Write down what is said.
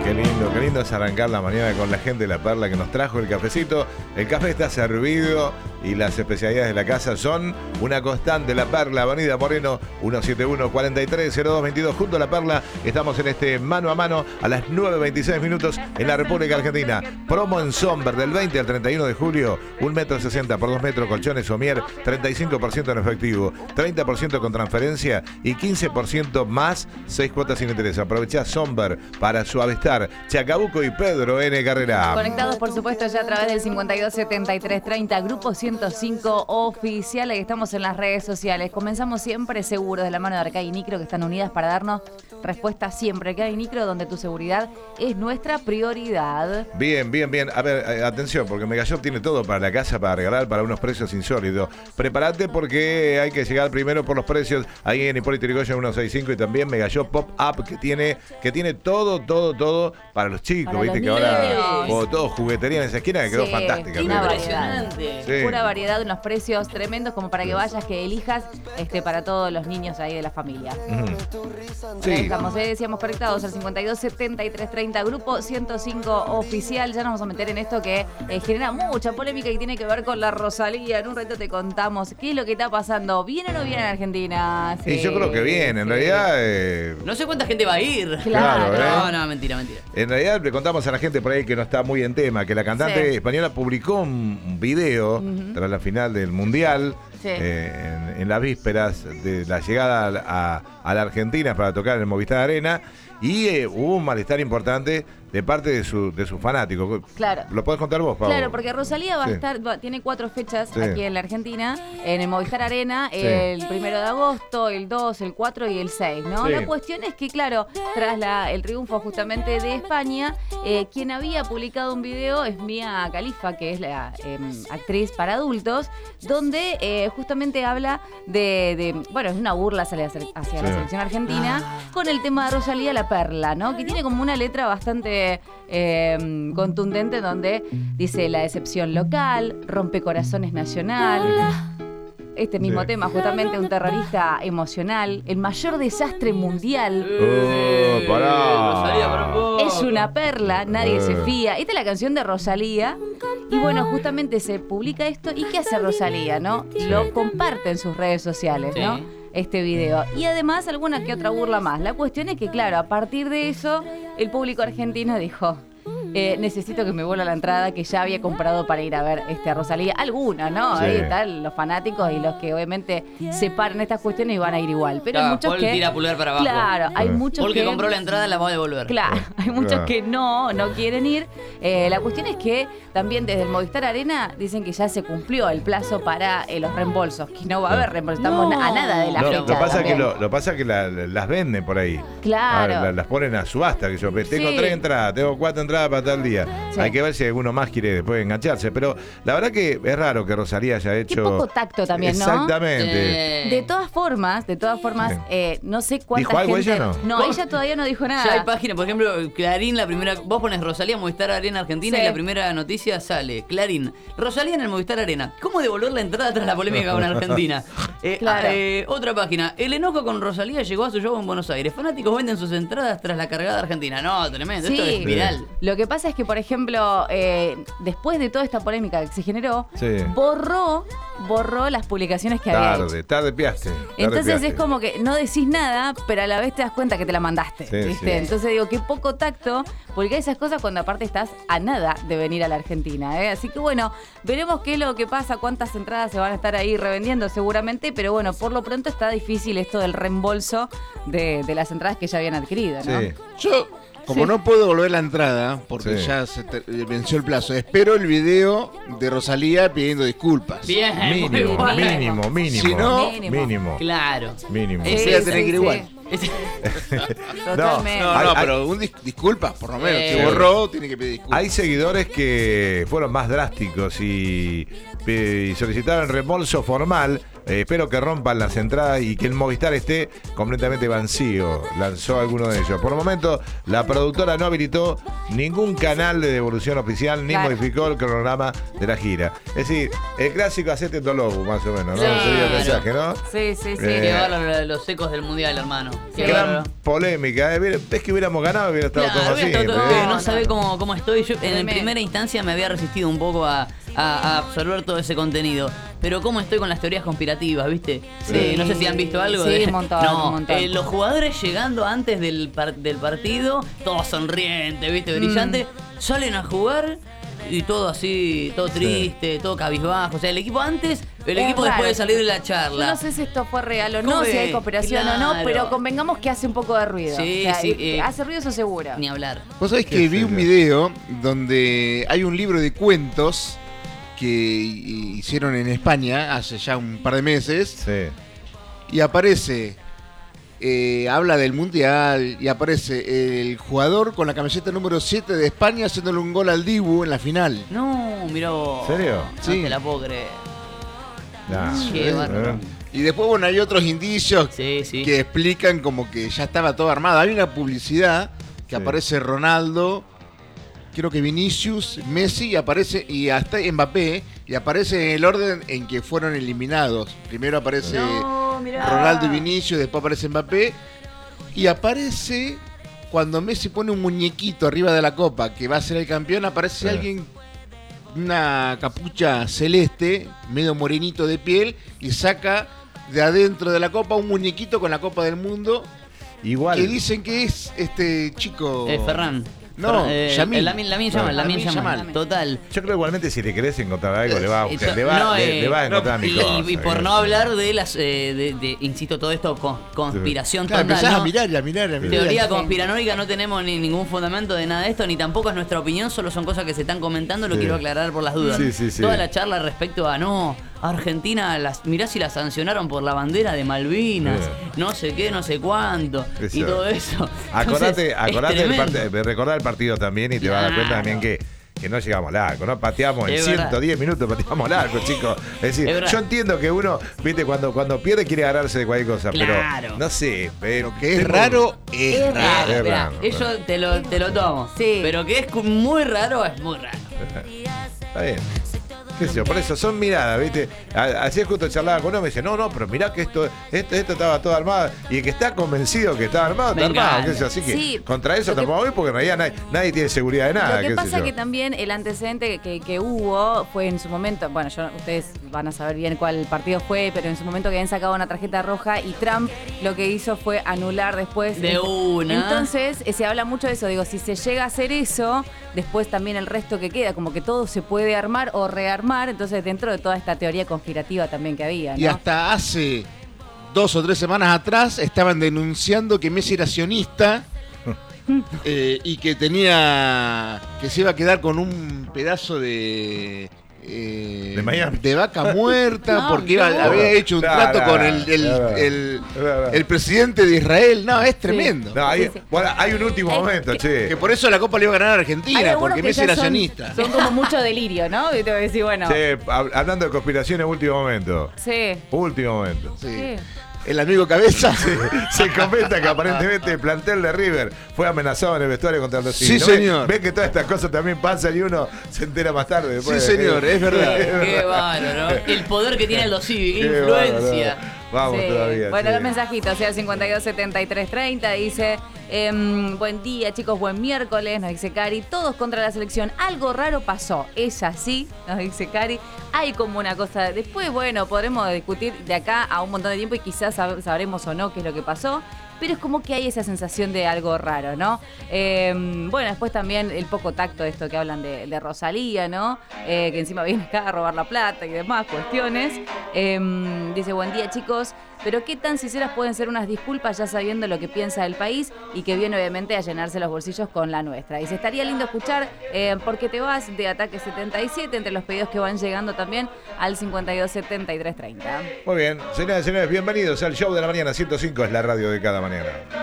Qué lindo es arrancar la mañana con la gente de La Perla que nos trajo el cafecito. El café está servido y las especialidades de la casa son una constante. La Perla, Avenida Moreno, 171-43-0222. Junto a La Perla estamos en este mano a mano a las 9:26 minutos en la República Argentina. Promo en Somber del 20 al 31 de julio. 1,60 m por 2 metros, colchones Somier, 35% en efectivo, 30% con transferencia y 15% más 6 cuotas sin interés. Aprovechá Somber para Suavestar, Chacabuco y Pedro N. Carrera. Conectados, por supuesto, ya a través del 527330, Grupo 105 Oficial. Ahí estamos en las redes sociales. Comenzamos siempre seguros de la mano de Arcai y Nicro, que están unidas para darnos respuestas siempre. Arcai y Nicro, donde tu seguridad es nuestra prioridad. Bien. A ver, atención, porque Megashop tiene todo para la casa, para regalar, para unos precios insólitos. Prepárate porque hay que llegar primero por los precios. Ahí en Hipólito Yrigoyen 165 y también Megashop Pop-Up, que tiene todo para los chicos. Para viste los que ahora niños. todo juguetería en esa esquina que quedó fantástica. Impresionante. Sí. Pura variedad, unos precios tremendos como para que vayas, que elijas para todos los niños ahí de la familia. Sí. Estamos, decíamos, conectados al 527330, Grupo 105 Oficial. Ya nos vamos a meter en esto que genera mucha polémica y tiene que ver con la Rosalía. En un rato te contamos qué es lo que está pasando. ¿Viene o no viene en Argentina? Sí. Y yo creo que bien, en realidad... No sé cuánta gente va a ir. Claro. No, mentira. En realidad le contamos a la gente por ahí que no está muy en tema, que la cantante española publicó un video tras la final del Mundial, en las vísperas de la llegada a la Argentina para tocar en el Movistar Arena, y hubo un malestar importante de parte de sus fanáticos. Claro. ¿Lo podés contar vos, Pau? Claro, porque Rosalía va a estar, tiene 4 fechas aquí en la Argentina, en el Movistar Arena, el 1 de agosto, el 2, el 4 y el 6, ¿no? La cuestión es que, claro, tras el triunfo justamente de España, quien había publicado un video es Mia Khalifa, que es la actriz para adultos, donde justamente habla bueno, es una burla hacia la selección argentina con el tema de Rosalía, La Perla, ¿no? Que tiene como una letra bastante contundente, donde dice la decepción local, rompecorazones nacional. Este mismo tema, justamente un terrorista emocional, el mayor desastre mundial. Es una perla, nadie se fía. Esta es la canción de Rosalía. Y bueno, justamente se publica esto. ¿Y qué hace Rosalía, no? Lo comparte en sus redes sociales, ¿no? Este video. Y además alguna que otra burla más. La cuestión es que, claro, a partir de eso, el público argentino dijo: necesito que me vuelva la entrada que ya había comprado para ir a ver a Rosalía. Algunos, ¿no? Ahí están los fanáticos y los que obviamente separan estas cuestiones y van a ir igual. Pero hay muchos Paul que... tira pulgar para abajo. Claro, hay muchos Paul que compró la entrada la va a devolver. Claro, hay muchos que no quieren ir. La cuestión es que también desde el Movistar Arena dicen que ya se cumplió el plazo para los reembolsos, que no va a haber reembolsos. Estamos a nada de la fecha. Lo pasa es que las venden por ahí. Claro. Las ponen a subasta. Que yo tengo 3 entradas, tengo 4 entradas para tal día. Hay que ver si alguno más quiere después engancharse. Pero la verdad que es raro que Rosalía haya hecho... Qué poco tacto también, ¿no? Exactamente. De todas formas, no sé cuánta ¿Dijo algo gente... ella, no? No, ella todavía no dijo nada. Ya hay páginas, por ejemplo, Clarín, la primera... Vos pones Rosalía Movistar Arena Argentina y la primera noticia sale. Clarín, Rosalía en el Movistar Arena. ¿Cómo devolver la entrada tras la polémica con Argentina? Claro. Otra página. El enojo con Rosalía llegó a su show en Buenos Aires. Fanáticos venden sus entradas tras la cargada argentina. No, tremendo. Esto es viral. Lo que pasa es que, por ejemplo, después de toda esta polémica que se generó, borró las publicaciones que había hecho. Tarde piaste. Entonces es como que no decís nada, pero a la vez te das cuenta que te la mandaste, ¿viste? Entonces digo, qué poco tacto publicar esas cosas cuando aparte estás a nada de venir a la Argentina, ¿eh? Así que bueno, veremos qué es lo que pasa, cuántas entradas se van a estar ahí revendiendo seguramente, pero bueno, por lo pronto está difícil esto del reembolso de las entradas que ya habían adquirido, ¿no? Yo, como no puedo volver la entrada, porque ya se venció el plazo, espero el video de Rosalía pidiendo disculpas. Bien, Mínimo. Si no, mínimo. Claro. Mínimo. Voy a tener que ir igual. Totalmente. No, pero disculpas, por lo menos. Si borró, tiene que pedir disculpas. Hay seguidores que fueron más drásticos y solicitaron reembolso formal espero que rompan las entradas y que el Movistar esté completamente vacío, lanzó alguno de ellos. Por el momento, la productora no habilitó ningún canal de devolución oficial ni modificó el cronograma de la gira. Es decir, el clásico hacete Tolobu, más o menos, ¿no? Sería el mensaje, ¿no? Sí. Llevar los ecos del mundial, hermano. Gran polémica. ¿Ves que hubiéramos ganado? Hubiera estado todo así. No sabe cómo estoy. Yo en primera instancia me había resistido un poco a absorber todo ese contenido. Pero cómo estoy con las teorías conspirativas, ¿viste? Sí. No sé si han visto algo. Sí, un montón. Los jugadores llegando antes del partido, todos sonrientes, ¿viste? Brillante, salen a jugar y todo así, todo triste, todo cabizbajo. O sea, el equipo antes, el equipo después de salir de la charla. Yo no sé si esto fue real o no, si hay cooperación o no, pero convengamos que hace un poco de ruido. Sí, o sea, hace ruido, eso seguro. Ni hablar. Vos sabés que vi un video donde hay un libro de cuentos que hicieron en España hace ya un par de meses. Sí. Y aparece, habla del Mundial, y aparece el jugador con la camiseta número 7 de España haciéndole un gol al Dibu en la final. No, mirá vos. ¿En serio? No Sí. te la puedo creer. Qué bárbaro. Y después, bueno, hay otros indicios Sí. que explican como que ya estaba todo armado. Hay una publicidad que aparece Ronaldo, creo que Vinicius, Messi, y aparece, y hasta Mbappé, y aparece en el orden en que fueron eliminados. Primero aparece Ronaldo y Vinicius, después aparece Mbappé, y aparece cuando Messi pone un muñequito arriba de la copa, que va a ser el campeón, aparece alguien, una capucha celeste, medio morenito de piel, y saca de adentro de la copa un muñequito con la Copa del Mundo. Igual. Que dicen que es este chico... Ferran. No, Yamil. Lamin Yamal, total. Yo creo igualmente si le querés encontrar algo, le va a encontrar mi cosa. Y por no hablar de las, insisto, todo esto, conspiración Claro, total, empezás ¿no? a mirar. Teoría conspiranoica, no tenemos ningún fundamento de nada de esto, ni tampoco es nuestra opinión, solo son cosas que se están comentando, lo quiero aclarar por las dudas. Sí. Toda la charla respecto a Argentina, mirá si la sancionaron por la bandera de Malvinas, no sé qué, no sé cuánto, Eso. y todo eso. Acordate Entonces, recordar el partido también y te vas a dar cuenta también que no llegamos largo, ¿no? Pateamos en 110 minutos, pateamos largo, chicos. Es decir, yo entiendo que uno, viste, cuando pierde quiere agarrarse de cualquier cosa, pero no sé, pero que es raro, es raro. Es raro. Eso te lo tomo. Sí. Pero que es muy raro, es muy raro. Está bien. ¿Qué sé yo? Por eso son miradas, ¿viste? Así justo charlaba con uno, me dice, no, pero mirá que esto estaba todo armado. Y el que está convencido que está armado, está armado. ¿Qué sé yo? Así que contra eso tampoco voy porque en realidad nadie tiene seguridad de nada. Lo que pasa es que también el antecedente que hubo fue en su momento, bueno, ustedes van a saber bien cuál partido fue, pero en su momento que habían sacado una tarjeta roja y Trump lo que hizo fue anular después. De una. Entonces, se habla mucho de eso. Digo, si se llega a hacer eso, después también el resto que queda, como que todo se puede armar o rearmar. Entonces, dentro de toda esta teoría conspirativa también que había, ¿no? Y hasta hace 2 o 3 semanas atrás estaban denunciando que Messi era sionista y que se iba a quedar con un pedazo de Miami. de vaca muerta porque había hecho un trato con el presidente de Israel. No, es tremendo. No, bueno, hay un último momento, che. Que por eso la Copa le iba a ganar a Argentina, porque Messi era sionista. Son como mucho delirio, ¿no? Y te voy a decir, bueno. Che, hablando de conspiraciones, último momento. Sí. Último momento. Sí. El amigo Cabeza. Se comenta que aparentemente el plantel de River fue amenazado en el vestuario contra los Sí, señor. ¿Ves que todas estas cosas también pasan y uno se entera más tarde? Después, sí, señor, es verdad. Qué bárbaro, ¿no? El poder que tiene los Civi, qué influencia. Bárbaro. Vamos todavía. Bueno, los mensajitos, el 527330 dice, buen día chicos, buen miércoles, nos dice Cari, todos contra la selección, algo raro pasó, es así, nos dice Cari, hay como una cosa, después bueno, podremos discutir de acá a un montón de tiempo y quizás sabremos o no qué es lo que pasó, pero es como que hay esa sensación de algo raro, ¿no? Bueno, después también el poco tacto de esto que hablan de Rosalía, ¿no? Que encima viene acá a robar la plata y demás cuestiones. Dice, buen día chicos, pero qué tan sinceras pueden ser unas disculpas ya sabiendo lo que piensa el país y que viene obviamente a llenarse los bolsillos con la nuestra. Dice, estaría lindo escuchar ¿Por qué te vas? De Ataque 77, entre los pedidos que van llegando también al 527330. Muy bien, señoras y señores, bienvenidos al show de la mañana. 105 es la radio de cada mañana.